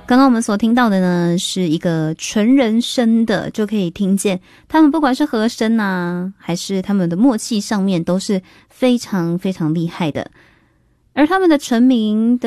刚刚我们所听到的呢，是一个纯人声的，就可以听见他们不管是和声啊，还是他们的默契上面都是非常非常厉害的。而他们的成名的